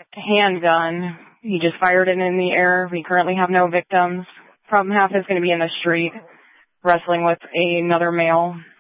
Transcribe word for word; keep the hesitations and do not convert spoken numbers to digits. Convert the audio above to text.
handgun. He just fired it in the air. We currently have no victims. Problem half is going to be in the street wrestling with another male.